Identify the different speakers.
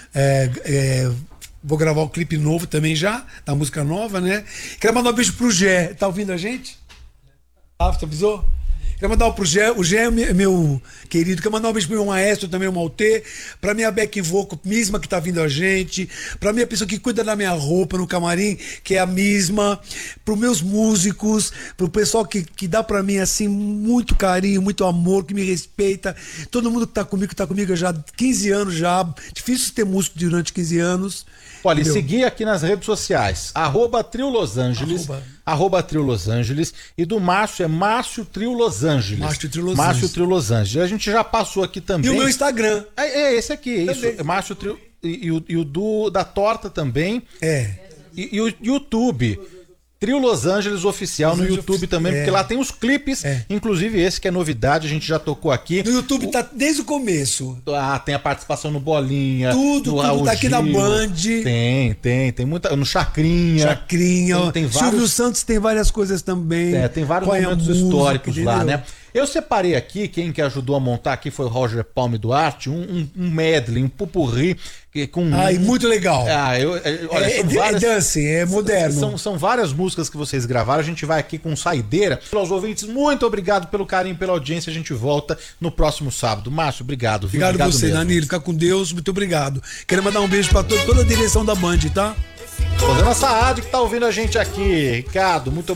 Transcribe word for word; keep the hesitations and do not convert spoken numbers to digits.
Speaker 1: É, é, vou gravar o clipe novo também já, da música nova, né? Quero mandar um beijo pro Gé. Tá ouvindo a gente? Ah, você avisou? Quero mandar pro Gé. O Gé é meu, meu querido. Quero mandar um beijo pro meu maestro também, o Maltê. Pra minha back vocal, Misma, que tá vindo a gente. Pra minha pessoa que cuida da minha roupa no camarim, que é a Misma. Pros meus músicos. Pro pessoal que, que dá pra mim, assim, muito carinho, muito amor, que me respeita. Todo mundo que tá comigo, que tá comigo já há quinze anos já. Difícil ter músico durante quinze anos.
Speaker 2: Olha,
Speaker 1: Entendeu?
Speaker 2: e seguir aqui nas redes sociais, arroba Trio Los Angeles, arroba, arroba Trio Los Angeles, e do Márcio é Márcio Trio Los Angeles.
Speaker 1: Márcio Trio Los
Speaker 2: Márcio
Speaker 1: Angeles.
Speaker 2: Trio Los Angeles. A gente já passou aqui também.
Speaker 1: E o meu Instagram.
Speaker 2: É, é esse aqui, é isso. É Márcio Trio. E, e, o, e o do, da torta também.
Speaker 1: É.
Speaker 2: E, e o YouTube. Trio Los Angeles Oficial no YouTube também, porque lá tem os clipes,
Speaker 1: É.
Speaker 2: inclusive esse que é novidade, a gente já tocou aqui.
Speaker 1: No YouTube tá desde o começo.
Speaker 2: Ah, tem a participação no Bolinha.
Speaker 1: Tudo,
Speaker 2: no
Speaker 1: tudo
Speaker 2: Raul
Speaker 1: tá aqui
Speaker 2: Gil.
Speaker 1: na Band.
Speaker 2: Tem, tem, tem muita. No Chacrinha.
Speaker 1: Chacrinha.
Speaker 2: Tem, tem vários,
Speaker 1: Silvio Santos tem várias coisas também.
Speaker 2: É, tem vários
Speaker 1: Põe a
Speaker 2: momentos
Speaker 1: música,
Speaker 2: históricos lá,
Speaker 1: entendeu?
Speaker 2: né? Eu separei aqui, quem que ajudou a montar aqui foi o Roger Palme Duarte, um, um, um medley, um pupurri que, com...
Speaker 1: Ai, muito legal.
Speaker 2: Ah, eu, eu, olha,
Speaker 1: é,
Speaker 2: são
Speaker 1: é,
Speaker 2: várias,
Speaker 1: é dance, é moderno.
Speaker 2: São, são várias músicas que vocês gravaram, a gente vai aqui com saideira. Aos ouvintes, muito obrigado pelo carinho, pela audiência, a gente volta no próximo sábado. Márcio, obrigado. Viu?
Speaker 1: Obrigado,
Speaker 2: obrigado
Speaker 1: você,
Speaker 2: mesmo.
Speaker 1: Danilo. Fica com Deus, muito obrigado. Quero mandar um beijo pra to- toda a direção da Band, tá?
Speaker 2: Rosana Saad que tá ouvindo a gente aqui. Ricardo, muito obrigado.